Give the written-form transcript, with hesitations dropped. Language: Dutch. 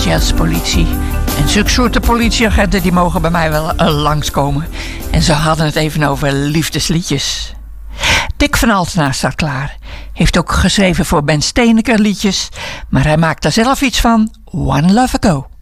jazzpolitie. En zulke soorten politieagenten die mogen bij mij wel langskomen. En ze hadden het even over liefdesliedjes. Dick van Altena staat klaar. Heeft ook geschreven voor Ben Steeneker liedjes. Maar hij maakt daar zelf iets van. One Love Ago.